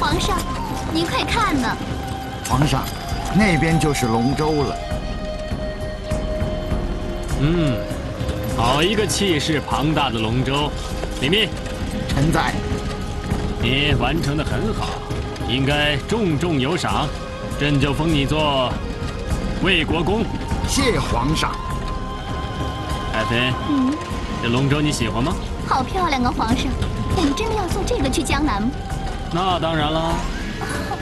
皇上，您快看呢！ 皇上，那边就是龙舟了。 好一个气势庞大的龙舟！李密， 臣在。 你完成的很好，应该重重有赏。朕就封你做魏国公。 谢皇上。 爱妃，这龙舟你喜欢吗？ 好漂亮啊，皇上！我们真的要坐这个去江南吗？ 那当然了。